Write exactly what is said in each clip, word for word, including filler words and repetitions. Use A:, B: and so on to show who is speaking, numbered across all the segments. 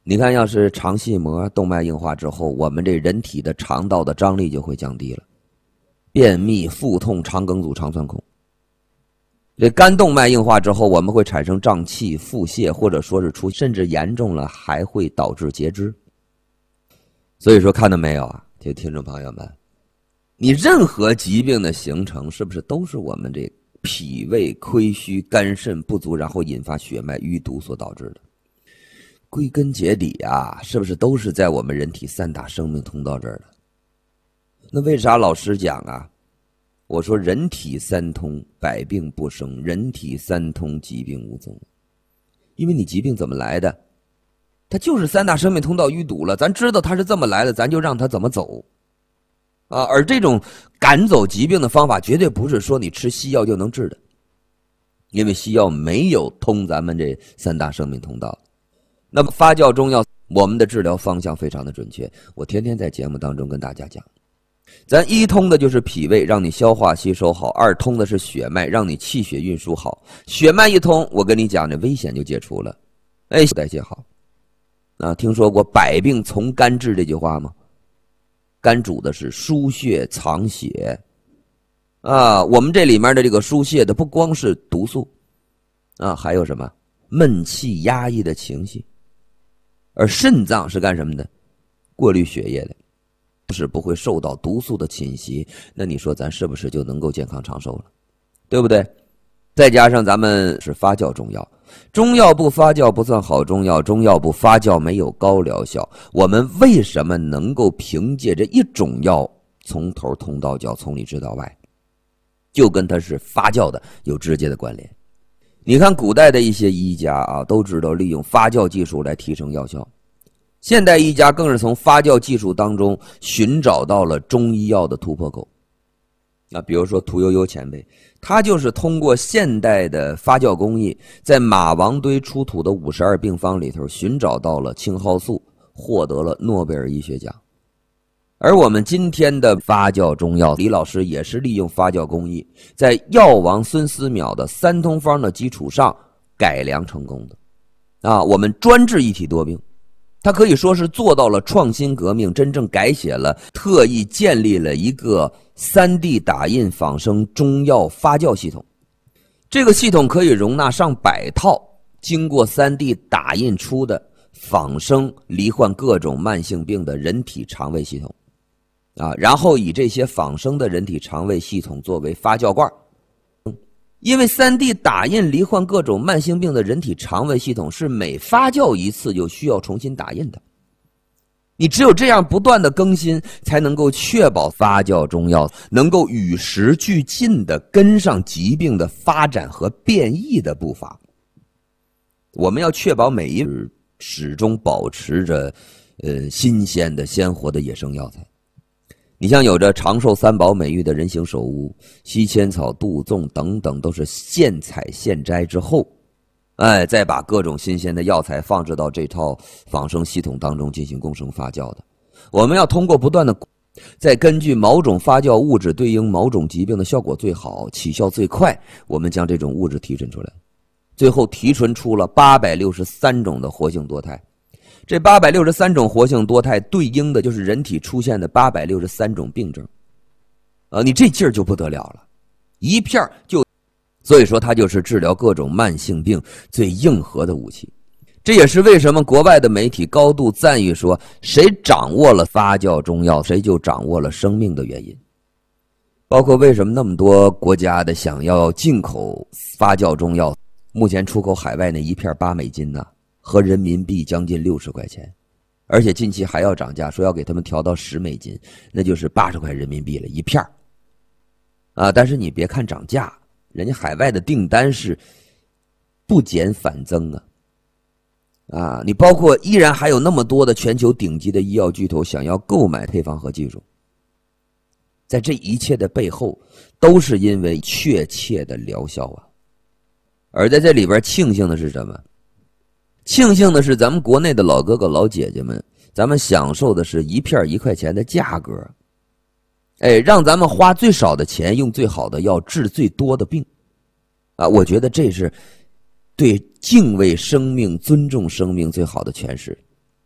A: 你看，要是肠系膜动脉硬化之后，我们这人体的肠道的张力就会降低了，便秘、腹痛、肠梗阻、肠穿孔。这肝动脉硬化之后，我们会产生胀气、腹泻，或者说是出，甚至严重了还会导致截肢。所以说，看到没有啊，这听众朋友们，你任何疾病的形成，是不是都是我们这脾胃亏虚、肝肾不足，然后引发血脉淤堵所导致的？归根结底啊，是不是都是在我们人体三大生命通道这儿的？那为啥老师讲啊？我说人体三通，百病不生；人体三通，疾病无踪。因为你疾病怎么来的？它就是三大生命通道淤堵了，咱知道它是这么来的，咱就让它怎么走啊。而这种赶走疾病的方法，绝对不是说你吃西药就能治的，因为西药没有通咱们这三大生命通道。那么发酵中药，我们的治疗方向非常的准确，我天天在节目当中跟大家讲。咱一通的就是脾胃，让你消化吸收好；二通的是血脉，让你气血运输好。血脉一通，我跟你讲，这危险就解除了，哎，代谢好。啊，听说过百病从肝治这句话吗？肝主的是输血藏血啊，我们这里面的这个输血的不光是毒素啊，还有什么闷气压抑的情绪。而肾脏是干什么的？过滤血液的，是不会受到毒素的侵袭。那你说咱是不是就能够健康长寿了？对不对？再加上咱们是发酵中药，中药不发酵不算好中药，中药不发酵没有高疗效。我们为什么能够凭借着一种药从头通到脚，从里治到外？就跟它是发酵的有直接的关联。你看古代的一些医家啊，都知道利用发酵技术来提升药效。现代医家更是从发酵技术当中寻找到了中医药的突破口。那比如说屠呦呦前辈，他就是通过现代的发酵工艺，在马王堆出土的五十二病方里头寻找到了青蒿素，获得了诺贝尔医学奖。而我们今天的发酵中药，李老师也是利用发酵工艺，在药王孙思邈的三通方的基础上改良成功的。啊，我们专治一体多病，它可以说是做到了创新革命，真正改写了，特意建立了一个 三 D 打印仿生中药发酵系统。这个系统可以容纳上百套经过 三 D 打印出的仿生罹患各种慢性病的人体肠胃系统。啊，然后以这些仿生的人体肠胃系统作为发酵罐。因为 三 D 打印罹患各种慢性病的人体肠胃系统是每发酵一次就需要重新打印的。你只有这样不断的更新，才能够确保发酵中药能够与时俱进的跟上疾病的发展和变异的步伐。我们要确保每一日始终保持着呃新鲜的鲜活的野生药材。你像有着长寿三宝美誉的人形首乌、西千草、杜仲等等，都是现采现摘之后，哎，再把各种新鲜的药材放置到这套仿生系统当中进行共生发酵的。我们要通过不断的，再根据某种发酵物质对应某种疾病的效果最好、起效最快，我们将这种物质提纯出来，最后提纯出了八百六十三种的活性多肽。这八百六十三种活性多肽对应的就是人体出现的八百六十三种病症。啊，你这劲儿就不得了了，一片就，所以说它就是治疗各种慢性病最硬核的武器。这也是为什么国外的媒体高度赞誉说，谁掌握了发酵中药，谁就掌握了生命的原因。包括为什么那么多国家的想要进口发酵中药，目前出口海外那一片八美金呢，合人民币将近六十块钱，而且近期还要涨价，说要给他们调到十美金，那就是八十块人民币了一片啊！但是你别看涨价，人家海外的订单是不减反增啊！啊，你包括依然还有那么多的全球顶级的医药巨头想要购买配方和技术，在这一切的背后，都是因为确切的疗效啊！而在这里边庆幸的是什么？庆幸的是咱们国内的老哥哥老姐姐们，咱们享受的是一片一块钱的价格，哎，让咱们花最少的钱用最好的药治最多的病啊！我觉得这是对敬畏生命尊重生命最好的诠释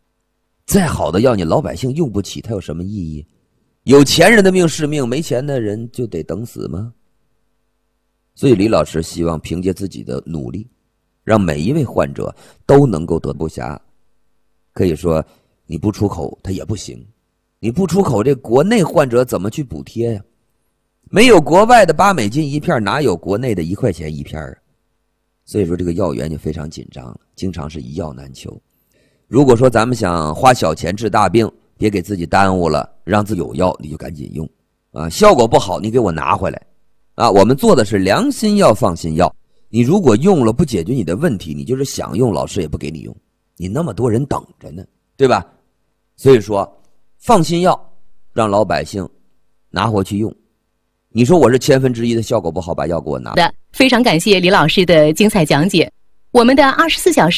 A: 再好的药你老百姓用不起，它有什么意义？有钱人的命是命，没钱的人就得等死吗？所以李老师希望凭借自己的努力，让每一位患者都能够得不暇。可以说你不出口它也不行，你不出口这国内患者怎么去补贴呀？没有国外的八美金一片，哪有国内的一块钱一片啊？所以说这个药源就非常紧张了，经常是一药难求。如果说咱们想花小钱治大病，别给自己耽误了，让自己有药你就赶紧用啊，效果不好你给我拿回来啊。我们做的是良心药放心药，你如果用了不解决你的问题，你就是想用老师也不给你用，你那么多人等着呢，对吧？所以说放心药让老百姓拿回去用。你说我是千分之一的效果不好，把药给我拿。
B: 的，非常感谢李老师的精彩讲解。我们的二十四小时